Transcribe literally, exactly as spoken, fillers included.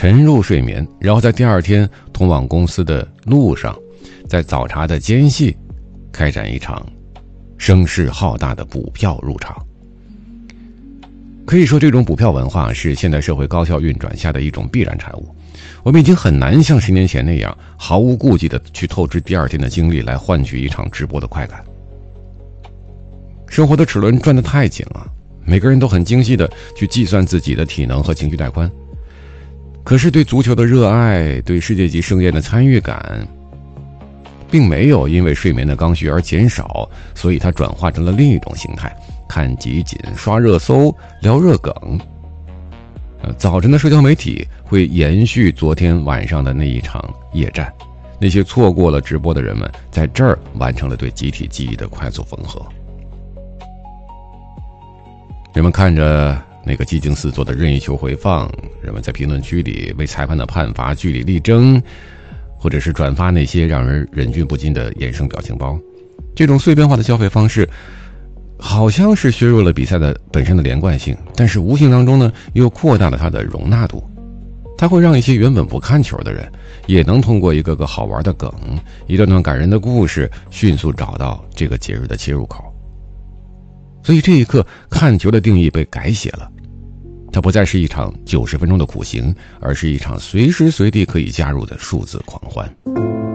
沉入睡眠，然后在第二天通往公司的路上，在早茶的间隙开展一场声势浩大的补票入场。可以说，这种补票文化是现代社会高效运转下的一种必然产物。我们已经很难像十年前那样毫无顾忌地去透支第二天的精力来换取一场直播的快感。生活的齿轮转得太紧了，每个人都很精细地去计算自己的体能和情绪带宽。可是对足球的热爱，对世界级盛宴的参与感，并没有因为睡眠的刚需而减少，所以它转化成了另一种形态，看集锦、刷热搜、聊热梗。呃，早晨的社交媒体会延续昨天晚上的那一场夜战，那些错过了直播的人们在这儿完成了对集体记忆的快速缝合。人们看着那个激情四座的任意球回放，人们在评论区里为裁判的判罚据理力争，或者是转发那些让人忍俊不禁的衍生表情包。这种碎片化的消费方式好像是削弱了比赛的本身的连贯性，但是无形当中呢，又扩大了它的容纳度。它会让一些原本不看球的人，也能通过一个个好玩的梗，一段段感人的故事，迅速找到这个节日的切入口。所以这一刻，看球的定义被改写了，它不再是一场九十分钟的苦行，而是一场随时随地可以加入的数字狂欢。